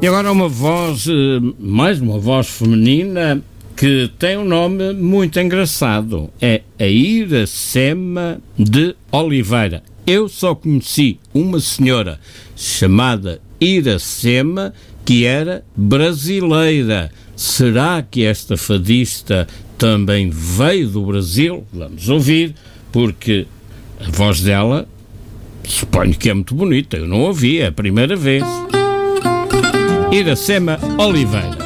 E agora uma voz, mais uma voz feminina, que tem um nome muito engraçado. É a Iracema de Oliveira. Eu só conheci uma senhora chamada Iracema que era brasileira. Será que esta fadista também veio do Brasil? Vamos ouvir, porque a voz dela, suponho que é muito bonita. Eu não ouvi, é a primeira vez. Iracema Oliveira.